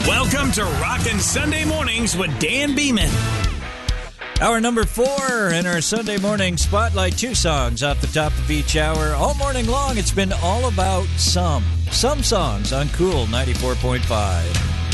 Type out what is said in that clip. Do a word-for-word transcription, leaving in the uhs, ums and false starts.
Welcome to Rockin' Sunday Mornings with Dan Beeman. Hour number four in our Sunday morning spotlight. Two songs off the top of each hour. All morning long, it's been all about some. Some songs on Cool ninety-four point five.